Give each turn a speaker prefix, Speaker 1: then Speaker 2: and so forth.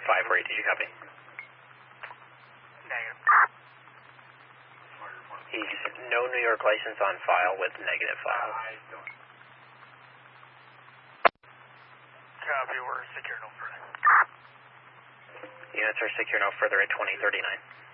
Speaker 1: 548, did you copy?
Speaker 2: Negative.
Speaker 1: He's no New York license on file with negative file.
Speaker 2: Copy, we're secure no further.
Speaker 1: Units are secure no further at 2039.